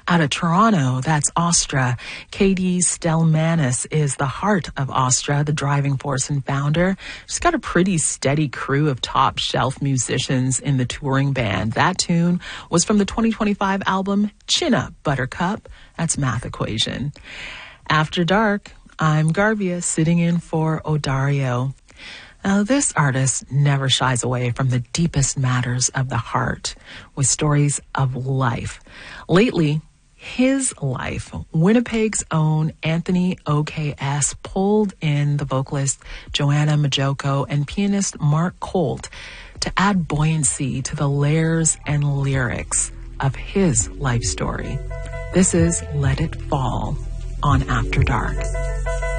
Out of Toronto, that's Austra. Katie Stelmanis is the heart of Austra, the driving force and founder. She's got a pretty steady crew of top shelf musicians in the touring band. That tune was from the 2025 album Chin Up Buttercup. That's Math Equation. After Dark, I'm Garvia, sitting in for Odario. Now, this artist never shies away from the deepest matters of the heart with stories of life. Lately, his life, Winnipeg's own Anthony OKS pulled in the vocalist Joanna Majoko and pianist Mark Colt to add buoyancy to the layers and lyrics of his life story. This is Let It Fall on After Dark.